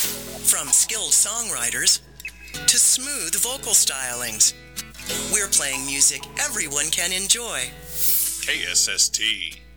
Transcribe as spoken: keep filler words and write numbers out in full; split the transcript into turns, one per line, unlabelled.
From skilled songwriters to smooth vocal stylings, we're playing music everyone can enjoy.
K S S T